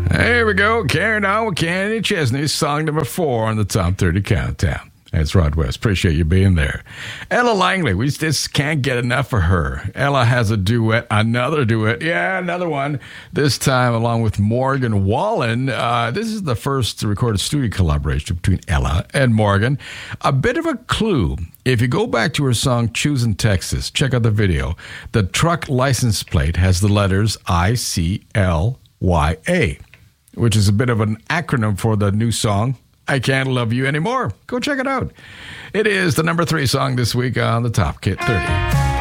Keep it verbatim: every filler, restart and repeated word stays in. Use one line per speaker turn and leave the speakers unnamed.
Here we go. Carrying on with Kenny Chesney, song number four on the Top thirty Countdown. That's Rod West. Appreciate you being there. Ella Langley, we just can't get enough of her. Ella has a duet, another duet. Yeah, another one. This time along with Morgan Wallen. Uh, this is the first recorded studio collaboration between Ella and Morgan. A bit of a clue. If you go back to her song, Choosing Texas, check out the video. The truck license plate has the letters I C L Y A, which is a bit of an acronym for the new song, I Can't Love You Anymore. Go check it out. It is the number three song this week on the Top Kit thirty.